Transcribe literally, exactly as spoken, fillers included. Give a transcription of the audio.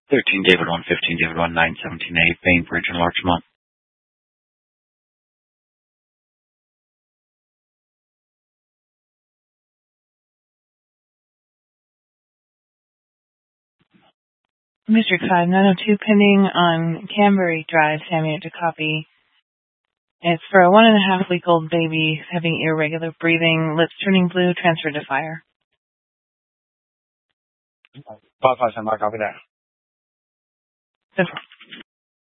thirteen David one fifteen David one nine seventeen A, Bainbridge in Larchmont. District five, nine oh two, pending on Canberry Drive, Samuel to copy. It's for a one and a half week old baby having irregular breathing, lips turning blue, transferred to fire. five five seven, I copy that. Good.